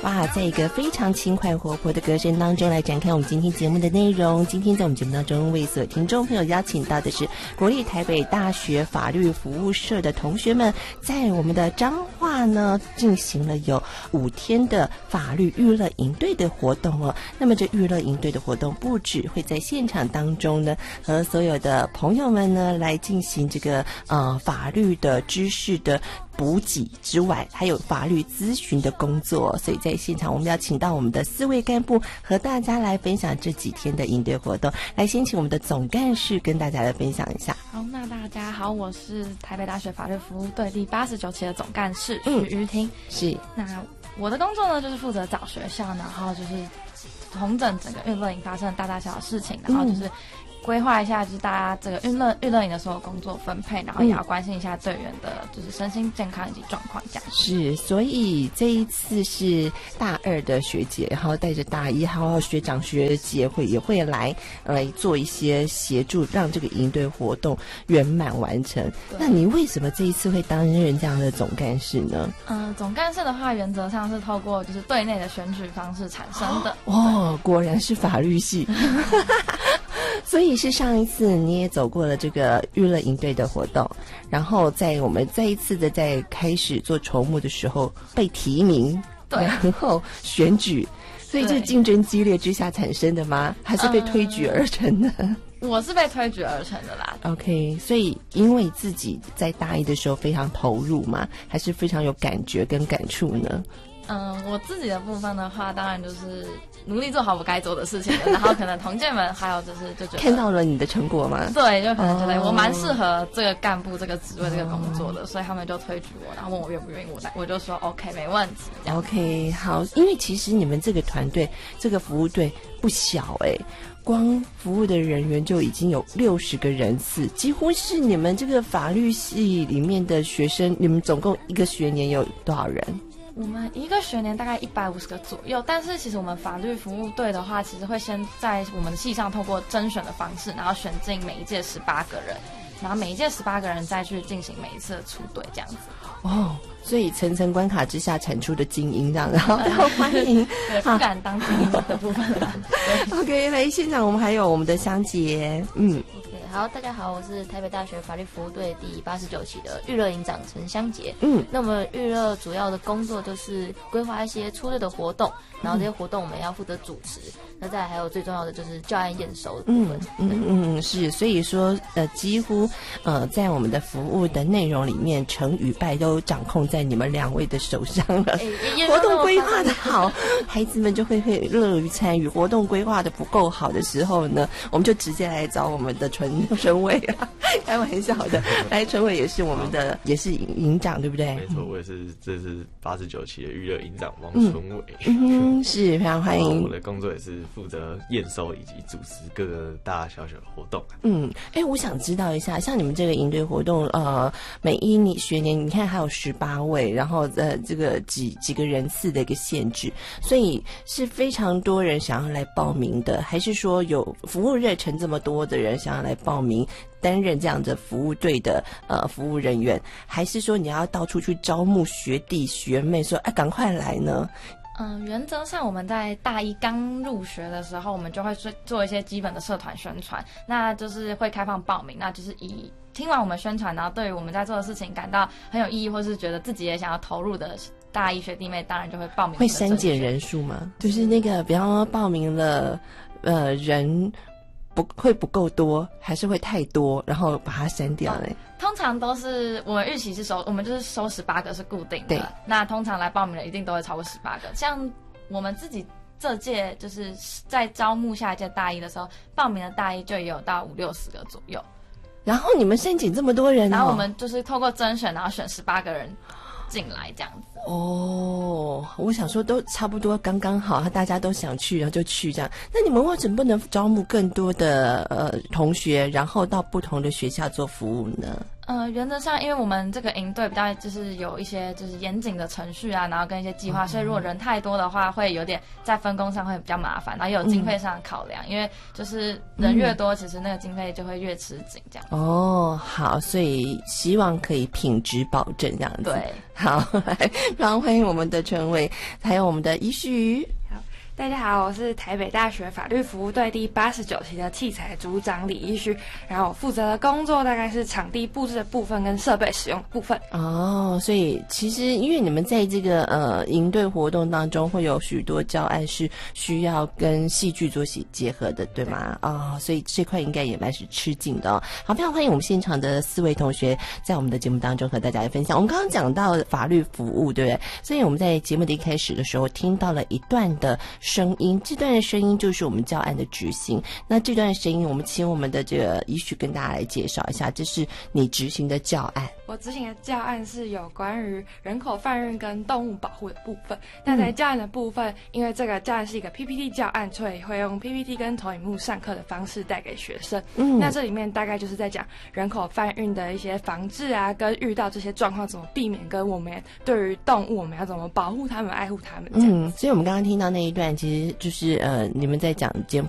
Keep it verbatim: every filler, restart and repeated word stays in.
哇，在一个非常轻快活泼的歌声当中来展开我们今天节目的内容。今天在我们节目当中为所有听众朋友邀请到的是国立台北大学法律服务社的同学们，在我们的彰化呢进行了有五天的法律娱乐营队的活动哦。那么这娱乐营队的活动不只会在现场当中呢和所有的朋友们呢来进行这个呃法律的知识的补给之外，还有法律咨询的工作，所以在现场我们要请到我们的四位干部和大家来分享这几天的营队活动。来，先请我们的总干事跟大家来分享一下。 好，那大家好，我是台北大学法律服务队第八十九期的总干事许瑜婷。 是， 那我的工作呢，就是负责找学校，然后就是统整整个娱乐营发生的大大小小事情，然后就是规划一下，就是大家这个娱乐娱乐营的所有工作分配，然后也要关心一下队员的就是身心健康以及状况这样。 是，所以这一次是大二的学姐，然后带着大一还有学长学姐会也会来来做一些协助，让这个营队活动圆满完成。那你为什么这一次会担任这样的总干事呢？ 嗯、呃，总干事的话，原则上是透过就是队内的选举方式产生的。 哦，果然是法律系。所以是上一次你也走过了这个娱乐营队的活动，然后在我们再一次的在开始做筹募的时候被提名， 对， 然后选举，所以这竞争激烈之下产生的吗？还是被推举而成的？嗯， 我是被推举而成的啦。 OK， 所以因为自己在大一的时候非常投入嘛，还是非常有感觉跟感触呢？ 嗯，我自己的部分的话，当然就是努力做好我该做的事情的，然后可能同届们还有就是就觉得看到了你的成果吗？ 对，就可能觉得我蛮适合这个干部这个职位这个工作的，所以他们就推举我，然后问我愿不愿意，我我就说 OK 没问题。 OK， 好，因为其实你们这个团队这个服务队不小哎、欸。光服务的人员就已经有六十个人次，几乎是你们这个法律系里面的学生。你们总共一个学年有多少人？ 我们一个学年大概一百五十个左右，但是其实我们法律服务队的话，其实会先在我们的系上透过甄选的方式，然后选进每一届十八个人，然后每一届十八个人再去进行每一次的出队这样子。 哦，所以层层关卡之下产出的精英这样，然后欢迎， 对，不敢当精英的部分了。 OK， 来现场我们还有我们的香姐，嗯。 好，大家好，我是台北大学法律服务队第八十九期的娱乐营长陈香杰。 嗯， 那么娱乐主要的工作就是规划一些出队的活动，然后这些活动我们要负责主持。那再来还有最重要的就是教案验收的部分。 嗯嗯嗯，是，所以说呃，几乎呃，在我们的服务的内容里面，成与败都掌控在你们两位的手上了。 欸、 活动规划的好，孩子们就会会乐于参与；活动规划的不够好的时候呢，我们就直接来找我们的纯纯伟啊，开玩笑的。来，纯伟也是我们的，也是营长，对不对？ 没错，我也是，这是八十九期的娱乐营长王纯伟。 嗯，嗯是非常欢迎。 我的工作也是负责验收以及主持各个大大小小的活动。 嗯，哎、欸，我想知道一下，像你们这个营队活动，呃，每一年学年你看还有十八位，然后呃，这个几几个人次的一个限制，所以是非常多人想要来报名的，还是说有服务热忱这么多的人想要来报名？担任这样的服务队的呃服务人员，还是说你要到处去招募学弟学妹，说哎赶快来呢？ 嗯，原则上我们在大一刚入学的时候，我们就会做一些基本的社团宣传，那就是会开放报名，那就是以听完我们宣传，然后对于我们在做的事情感到很有意义，或是觉得自己也想要投入的大一学弟妹，当然就会报名。 会删减人数吗？就是那个，比方说报名了，呃，人不会不够多，还是会太多，然后把它删掉呢？ 嗯通常都是我们预期是收，我们就是收十八个是固定的。 对， 那通常来报名的一定都会超过十八个。像我们自己这届就是在招募下一届大一的时候，报名的大一就也有到五六十个左右。 然后你们申请这么多人、哦， 然后我们就是透过甄选，然后选十八个人进来这样子。 哦，我想说都差不多刚刚好，大家都想去，然后就去这样。那你们为什么不能招募更多的呃同学，然后到不同的学校做服务呢？ 呃，原则上，因为我们这个营队比较就是有一些就是严谨的程序啊，然后跟一些计划，嗯、所以如果人太多的话，会有点在分工上会比较麻烦，然后也有经费上的考量，嗯、因为就是人越多，嗯、其实那个经费就会越吃紧这样。 哦，好，所以希望可以品质保证这样子。 对， 好，来，非常欢迎我们的陈伟，还有我们的依序。 大家好，我是台北大学法律服务队第八十九期的器材组长李依序，然后我负责的工作大概是场地布置的部分跟设备使用的部分。 哦，所以其实因为你们在这个呃营队活动当中会有许多教案是需要跟戏剧做起结合的，对吗？啊、哦，所以这块应该也蛮是吃紧的哦。好，非常欢迎我们现场的四位同学在我们的节目当中和大家来分享。我们刚刚讲到法律服务，对不对？所以我们在节目的一开始的时候听到了一段的声音，这段的声音就是我们教案的执行。那这段的声音，我们请我们的这个依序跟大家来介绍一下，这是你执行的教案。 我执行的教案是有关于人口贩运跟动物保护的部分。那在教案的部分，因为这个教案是一个 P P T 教案，所以会用 P P T 跟投影幕上课的方式带给学生。嗯，那这里面大概就是在讲人口贩运的一些防治啊，跟遇到这些状况怎么避免，跟我们对于动物我们要怎么保护它们、爱护它们。嗯， 所以我们刚刚听到那一段，其实就是呃，你们在讲柬